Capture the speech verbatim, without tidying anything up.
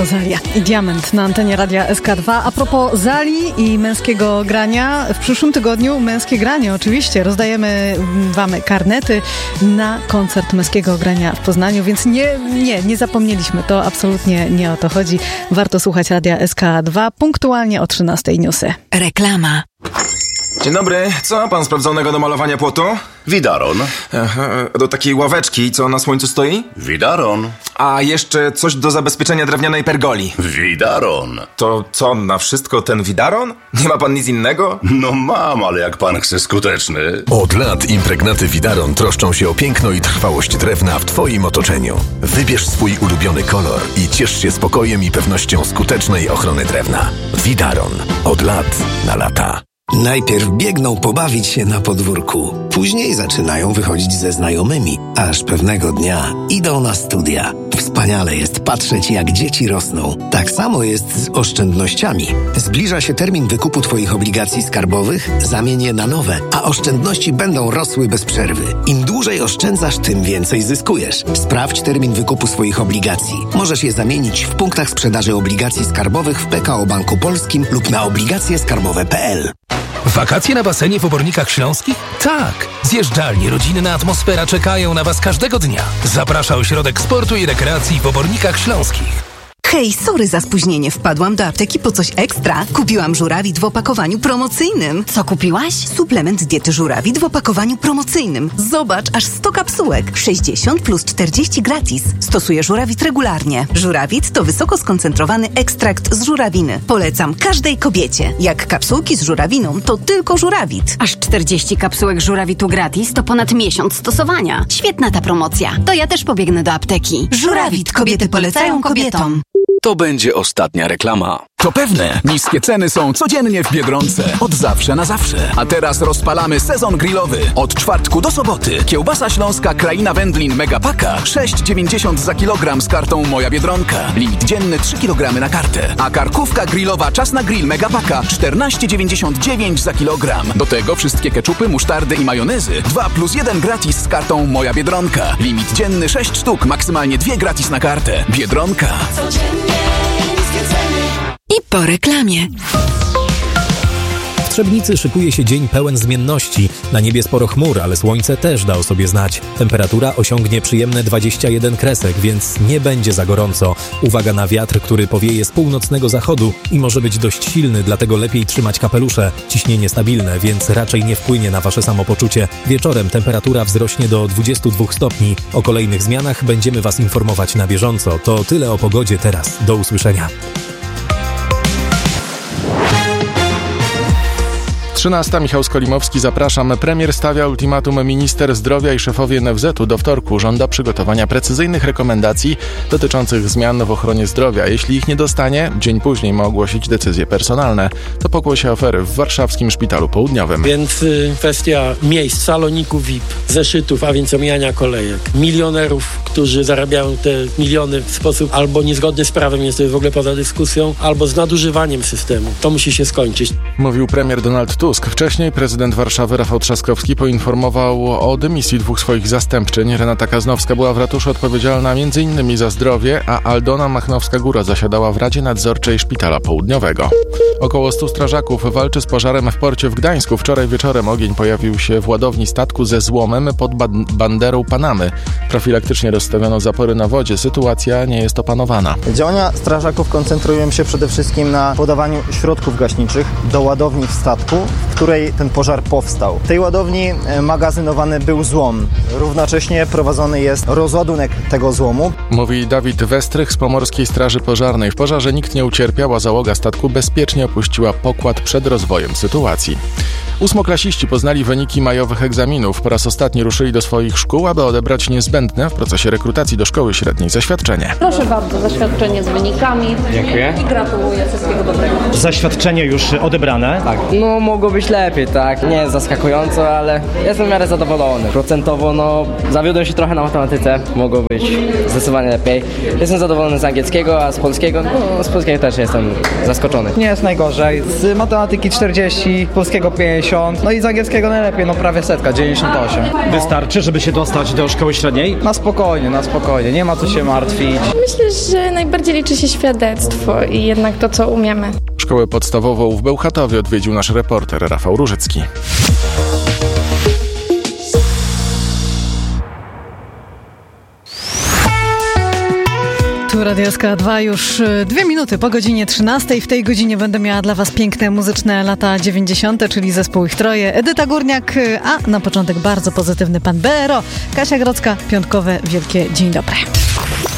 Rosalia i Diament na antenie Radia S K dwa. A propos Zali i męskiego grania, w przyszłym tygodniu męskie granie oczywiście. Rozdajemy wam karnety na koncert męskiego grania w Poznaniu, więc nie, nie, nie zapomnieliśmy. To absolutnie nie o to chodzi. Warto słuchać Radia S K dwa punktualnie o trzynastej newsy. Reklama. Dzień dobry, co ma pan sprawdzonego do malowania płotu? Widaron. Aha, do takiej ławeczki, co na słońcu stoi? Widaron. A jeszcze coś do zabezpieczenia drewnianej pergoli. Widaron. To co, na wszystko ten widaron? Nie ma pan nic innego? No mam, ale jak pan chce skuteczny. Od lat impregnaty Widaron troszczą się o piękno i trwałość drewna w twoim otoczeniu. Wybierz swój ulubiony kolor i ciesz się spokojem i pewnością skutecznej ochrony drewna. Widaron. Od lat na lata. Najpierw biegną pobawić się na podwórku, później zaczynają wychodzić ze znajomymi, aż pewnego dnia idą na studia. Wspaniale jest patrzeć, jak dzieci rosną. Tak samo jest z oszczędnościami. Zbliża się termin wykupu Twoich obligacji skarbowych, zamień je na nowe, a oszczędności będą rosły bez przerwy. Im dłużej oszczędzasz, tym więcej zyskujesz. Sprawdź termin wykupu swoich obligacji. Możesz je zamienić w punktach sprzedaży obligacji skarbowych w P K O Banku Polskim lub na obligacje skarbowe kropka p l. Wakacje na basenie w Obornikach Śląskich? Tak! Zjeżdżalnie, rodzinna atmosfera czekają na Was każdego dnia. Zaprasza Ośrodek Sportu i Rekreacji w Obornikach Śląskich. Hej, sorry za spóźnienie. Wpadłam do apteki po coś ekstra. Kupiłam żurawit w opakowaniu promocyjnym. Co kupiłaś? Suplement diety żurawit w opakowaniu promocyjnym. Zobacz, aż sto kapsułek. sześćdziesiąt plus czterdzieści gratis. Stosuję żurawit regularnie. Żurawit to wysoko skoncentrowany ekstrakt z żurawiny. Polecam każdej kobiecie. Jak kapsułki z żurawiną, to tylko żurawit. Aż czterdzieści kapsułek żurawitu gratis to ponad miesiąc stosowania. Świetna ta promocja. To ja też pobiegnę do apteki. Żurawit. Kobiety polecają kobietom. To będzie ostatnia reklama. To pewne. Niskie ceny są codziennie w Biedronce. Od zawsze na zawsze. A teraz rozpalamy sezon grillowy. Od czwartku do soboty. Kiełbasa śląska Kraina Wędlin Megapaka sześć dziewięćdziesiąt za kilogram z kartą Moja Biedronka. Limit dzienny trzy kilogramy na kartę. A karkówka grillowa Czas na Grill Megapaka czternaście dziewięćdziesiąt dziewięć za kilogram. Do tego wszystkie keczupy, musztardy i majonezy dwa plus jeden gratis z kartą Moja Biedronka. Limit dzienny sześć sztuk, maksymalnie dwie gratis na kartę. Biedronka. I po reklamie. W Trzebnicy szykuje się dzień pełen zmienności. Na niebie sporo chmur, ale słońce też da o sobie znać. Temperatura osiągnie przyjemne dwadzieścia jeden kresek, więc nie będzie za gorąco. Uwaga na wiatr, który powieje z północnego zachodu i może być dość silny, dlatego lepiej trzymać kapelusze. Ciśnienie stabilne, więc raczej nie wpłynie na wasze samopoczucie. Wieczorem temperatura wzrośnie do dwudziestu dwóch stopni. O kolejnych zmianach będziemy was informować na bieżąco. To tyle o pogodzie teraz. Do usłyszenia. trzynasta. Michał Skolimowski, zapraszam. Premier stawia ultimatum minister zdrowia i szefowie N F Z u. Do wtorku żąda przygotowania precyzyjnych rekomendacji dotyczących zmian w ochronie zdrowia. Jeśli ich nie dostanie, dzień później ma ogłosić decyzje personalne. To pokłosie afery w warszawskim Szpitalu Południowym. Więc y, kwestia miejsc, saloników V I P, zeszytów, a więc omijania kolejek, milionerów, którzy zarabiają te miliony w sposób albo niezgodny z prawem, jest to w ogóle poza dyskusją, albo z nadużywaniem systemu. To musi się skończyć. Mówił premier Donald Tusk. Wcześniej prezydent Warszawy Rafał Trzaskowski poinformował o dymisji dwóch swoich zastępczyń. Renata Kaznowska była w ratuszu odpowiedzialna między innymi za zdrowie, a Aldona Machnowska-Góra zasiadała w Radzie Nadzorczej Szpitala Południowego. Około stu strażaków walczy z pożarem w porcie w Gdańsku. Wczoraj wieczorem ogień pojawił się w ładowni statku ze złomem pod banderą Panamy. Profilaktycznie rozstawiono zapory na wodzie. Sytuacja nie jest opanowana. Działania strażaków koncentrują się przede wszystkim na podawaniu środków gaśniczych do ładowni w statku, w której ten pożar powstał. W tej ładowni magazynowany był złom. Równocześnie prowadzony jest rozładunek tego złomu. Mówi Dawid Westrych z Pomorskiej Straży Pożarnej. W pożarze nikt nie ucierpiał, a załoga statku bezpiecznie opuściła pokład przed rozwojem sytuacji. Ósmoklasiści poznali wyniki majowych egzaminów. Po raz ostatni ruszyli do swoich szkół, aby odebrać niezbędne w procesie rekrutacji do szkoły średniej zaświadczenie. Proszę bardzo, zaświadczenie z wynikami. Dziękuję. I gratuluję, wszystkiego dobrego. Zaświadczenie już odebrane. Tak. No mogło być lepiej, tak? Nie jest zaskakująco, ale jestem w miarę zadowolony. Procentowo, no, zawiodłem się trochę na matematyce. Mogło być zdecydowanie lepiej. Jestem zadowolony z angielskiego, a z polskiego, no, z polskiego też jestem zaskoczony. Nie jest najgorzej. Z matematyki czterdzieści, polskiego pięćdziesiąt, no i z angielskiego najlepiej, no prawie setka, dziewięćdziesiąt osiem. No. Wystarczy, żeby się dostać do szkoły średniej? Na spokojnie, na spokojnie, nie ma co się martwić. Myślę, że najbardziej liczy się świadectwo i jednak to, co umiemy. Szkołę podstawową w Bełchatowie odwiedził nasz reporter Rafał Różycki. Tu Radio S K dwa, już dwie minuty po godzinie trzynastej. W tej godzinie będę miała dla Was piękne muzyczne lata dziewięćdziesiąte, czyli zespół Ich Troje, Edyta Górniak, a na początek bardzo pozytywny pan B R O, Kasia Grodzka, piątkowe wielkie dzień dobry.